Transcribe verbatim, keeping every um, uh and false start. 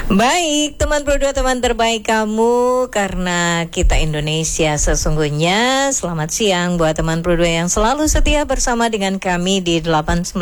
Baik, teman Pro dua, teman terbaik kamu, karena kita Indonesia sesungguhnya. Selamat siang buat teman Pro dua yang selalu setia bersama dengan kami di delapan